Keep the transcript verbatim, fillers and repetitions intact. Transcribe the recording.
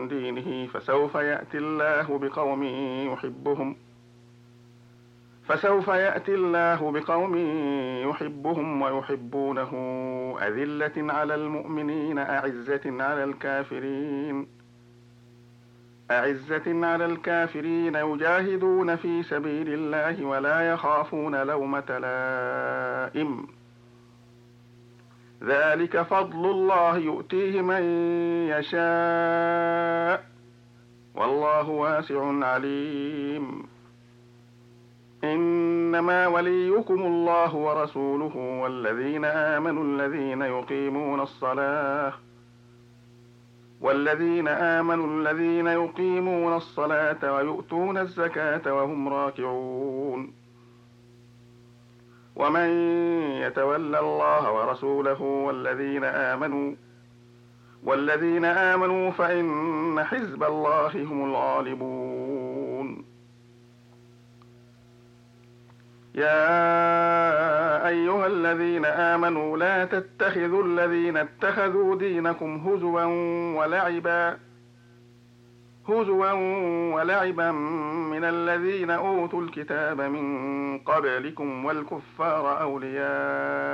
دينه فسوف يأتي الله بقوم يحبهم فسوف يأتي الله بقوم يحبهم ويحبونه أذلة على المؤمنين أعزة على الكافرين أعزة على الكافرين يجاهدون في سبيل الله ولا يخافون لومة لائم ذلك فضل الله يؤتيه من يشاء والله واسع عليم إنما وليكم الله ورسوله والذين آمنوا الذين يقيمون الصلاة والذين آمنوا الذين يقيمون الصلاة ويؤتون الزكاة وهم راكعون ومن يتول الله ورسوله والذين آمنوا والذين آمنوا فإن حزب الله هم الغالبون يا أيها الذين آمنوا لا تتخذوا الذين اتخذوا دينكم هزوا ولعبا هزوا ولعبا من الذين أوتوا الكتاب من قبلكم والكفار أولياء